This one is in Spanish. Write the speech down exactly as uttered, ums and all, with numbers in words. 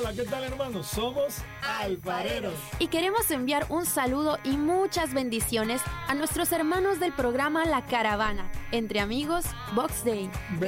Hola, ¿qué tal, hermanos? Somos alfareros. Y queremos enviar un saludo y muchas bendiciones a nuestros hermanos del programa La Caravana, Entre Amigos, Box Day.